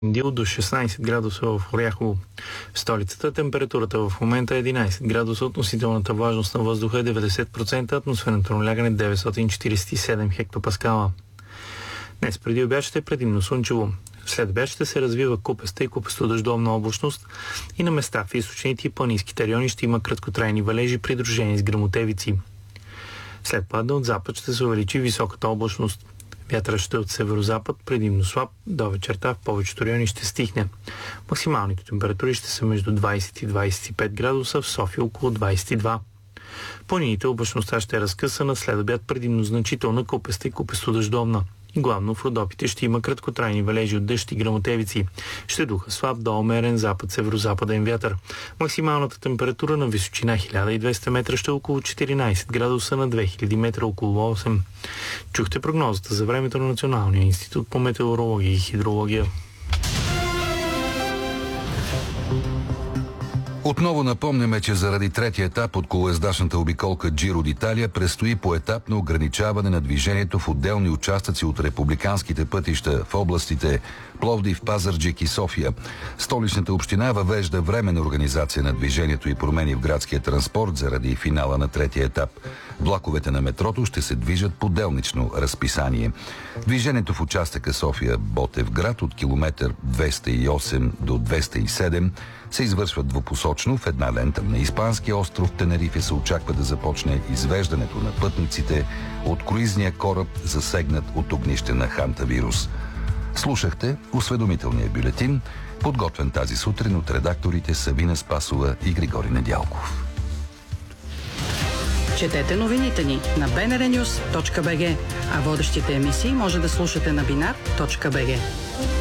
Дил до 16 градуса в Оряхово. В столицата температурата в момента е 11 градуса, относителната влажност на въздуха е 90%, атмосферното налягане 947 хектопаскала. Днес преди обяд ще е предимно слънчево. След обяд ще се развива купеста и купесто-дъждовна облачност и на места в източните и планинските райони ще има краткотрайни валежи, придружени с гръмотевици. След падна от запад ще се увеличи високата облачност. Вятърът ще е от северозапад, предимно слаб, до вечерта в повечето райони ще стихне. Максималните температури ще са между 20 и 25 градуса, в София около 22. Планините облачността ще е разкъсана, след обяд предимно значителна купеста и купесто-дъждовна. И главно в Родопите ще има краткотрайни валежи от дъжд и гръмотевици. Ще духа слаб до умерен запад-северозападен вятър. Максималната температура на височина 1200 метра ще е около 14 градуса, на 2000 метра около 8. Чухте прогнозата за времето на Националния институт по метеорология и хидрология. Отново напомняме, че заради третия етап от колоездачната обиколка Джиро d'Italia предстои поетапно ограничаване на движението в отделни участъци от републиканските пътища в областите Пловдив, Пазарджик и София. Столичната община въвежда временна организация на движението и промени в градския транспорт заради финала на третия етап. Влаковете на метрото ще се движат по делнично разписание. Движението в участъка София-Ботевград от километър 208 до 207 се извършва двупосочно в една лента. На Испанския остров Тенерифе се очаква да започне извеждането на пътниците от круизния кораб, засегнат от огнище на хантавирус. Слушахте осведомителния бюлетин, подготвен тази сутрин от редакторите Савина Спасова и Григорий Недялков. Четете новините ни на bnrnews.bg, а водещите емисии може да слушате на binar.bg.